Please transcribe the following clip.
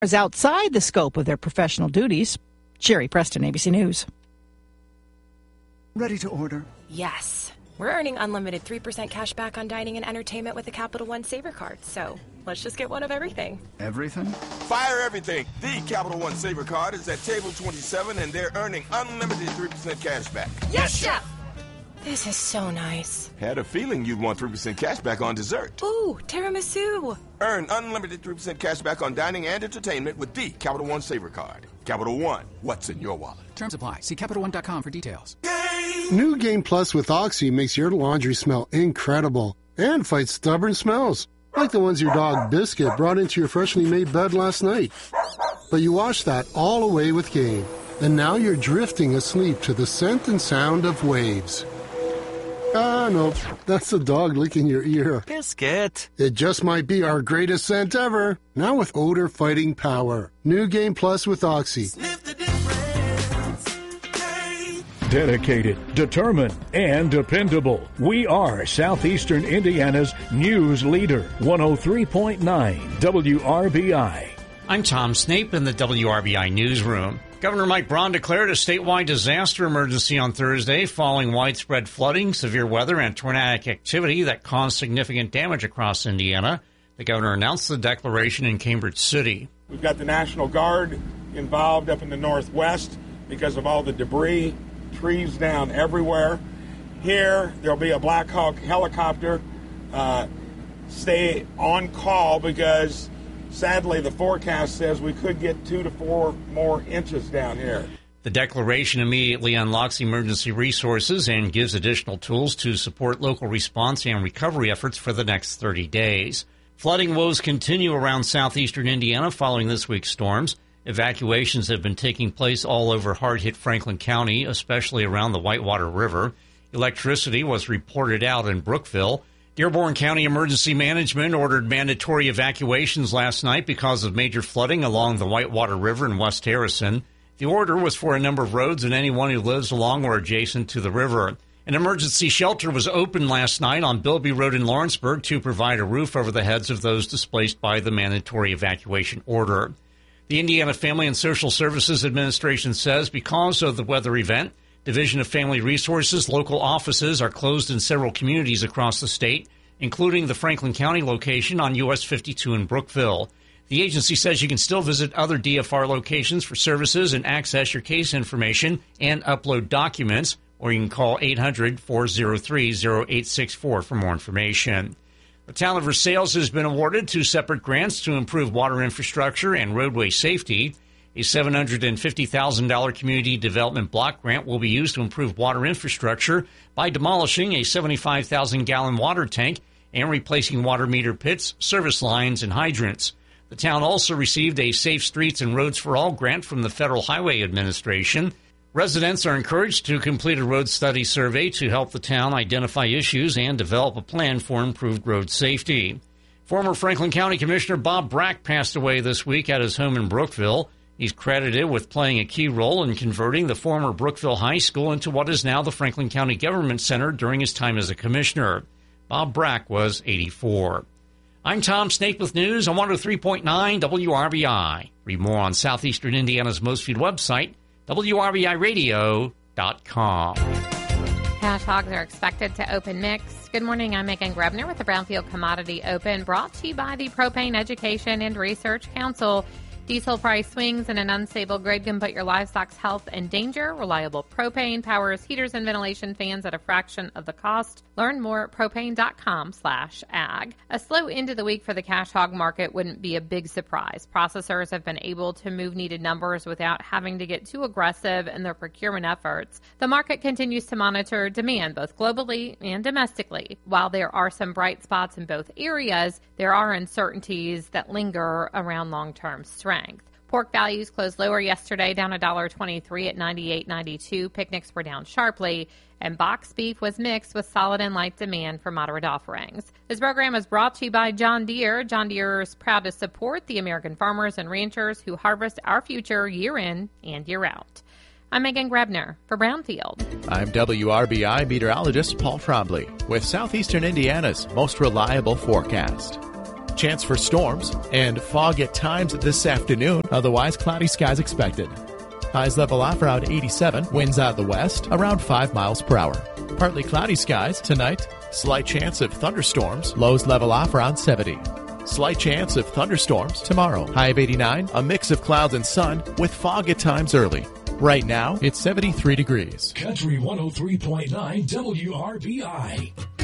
is outside the scope of their professional duties. Sherry Preston, ABC News. Ready to order? Yes. We're earning unlimited 3% cash back on dining and entertainment with the Capital One Saver Card, so let's just get one of everything. Everything? Fire everything. The Capital One Saver Card is at table 27, and they're earning unlimited 3% cash back. Yes, Chef! This is so nice. Had a feeling you'd want 3% cash back on dessert. Ooh, tiramisu. Earn unlimited 3% cash back on dining and entertainment with the Capital One Saver Card. Capital One, what's in your wallet? Terms apply. See CapitalOne.com for details. New Game Plus with Oxy makes your laundry smell incredible and fights stubborn smells, like the ones your dog Biscuit brought into your freshly made bed last night. But you wash that all away with Game, and now you're drifting asleep to the scent and sound of waves. Ah, no, that's the dog licking your ear. Biscuit. It just might be our greatest scent ever. Now with odor fighting power. New Game Plus with Oxy. Sniff the difference. Hey. Dedicated, determined, and dependable. We are Southeastern Indiana's news leader. 103.9 WRBI. I'm Tom Snape in the WRBI newsroom. Governor Mike Braun declared a statewide disaster emergency on Thursday following widespread flooding, severe weather, and tornadic activity that caused significant damage across Indiana. The governor announced the declaration in Cambridge City. We've got the National Guard involved up in the northwest because of all the debris, trees down everywhere. Here, there'll be a Black Hawk helicopter. Stay on call because sadly, the forecast says we could get 2 to 4 more inches down here. The declaration immediately unlocks emergency resources and gives additional tools to support local response and recovery efforts for the next 30 days. Flooding woes continue around southeastern Indiana following this week's storms. Evacuations have been taking place all over hard-hit Franklin County, especially around the Whitewater River. Electricity was reported out in Brookville. Dearborn County Emergency Management ordered mandatory evacuations last night because of major flooding along the Whitewater River in West Harrison. The order was for a number of roads and anyone who lives along or adjacent to the river. An emergency shelter was opened last night on Bilby Road in Lawrenceburg to provide a roof over the heads of those displaced by the mandatory evacuation order. The Indiana Family and Social Services Administration says because of the weather event, Division of Family Resources local offices are closed in several communities across the state, including the Franklin County location on US 52 in Brookville. The agency says you can still visit other DFR locations for services and access your case information and upload documents, or you can call 800-403-0864 for more information. The town of Versailles has been awarded 2 separate grants to improve water infrastructure and roadway safety. A $750,000 community development block grant will be used to improve water infrastructure by demolishing a 75,000-gallon water tank and replacing water meter pits, service lines, and hydrants. The town also received a Safe Streets and Roads for All grant from the Federal Highway Administration. Residents are encouraged to complete a road study survey to help the town identify issues and develop a plan for improved road safety. Former Franklin County Commissioner Bob Brack passed away this week at his home in Brookville. He's credited with playing a key role in converting the former Brookville High School into what is now the Franklin County Government Center during his time as a commissioner. Bob Brack was 84. I'm Tom Snake with news on 103.9 WRBI. Read more on Southeastern Indiana's most viewed website, WRBIRadio.com. Cash hogs are expected to open mixed. Good morning, I'm Megan Grebner with the Brownfield Commodity Open, brought to you by the Propane Education and Research Council. Diesel price swings and an unstable grid can put your livestock's health in danger. Reliable propane powers heaters and ventilation fans at a fraction of the cost. Learn more at propane.com/ag. A slow end of the week for the cash hog market wouldn't be a big surprise. Processors have been able to move needed numbers without having to get too aggressive in their procurement efforts. The market continues to monitor demand both globally and domestically. While there are some bright spots in both areas, there are uncertainties that linger around long-term strength. Pork values closed lower yesterday, down $1.23 at $98.92. Picnics were down sharply, and boxed beef was mixed with solid and light demand for moderate offerings. This program is brought to you by John Deere. John Deere is proud to support the American farmers and ranchers who harvest our future year in and year out. I'm Megan Grebner for Brownfield. I'm WRBI meteorologist Paul Trombley with Southeastern Indiana's most reliable forecast. Chance for storms and fog at times this afternoon. Otherwise, cloudy skies expected. Highs level off around 87. Winds out of the west around 5 miles per hour. Partly cloudy skies tonight. Slight chance of thunderstorms. Lows level off around 70. Slight chance of thunderstorms tomorrow. High of 89. A mix of clouds and sun with fog at times early. Right now, it's 73 degrees. Country 103.9 WRBI.